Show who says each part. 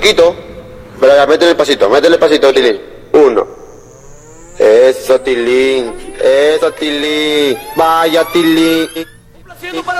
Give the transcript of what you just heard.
Speaker 1: chiquito. Pero ya, métele el pasito, Tilín. 1. Eso, Tilín. Vaya, Tilín.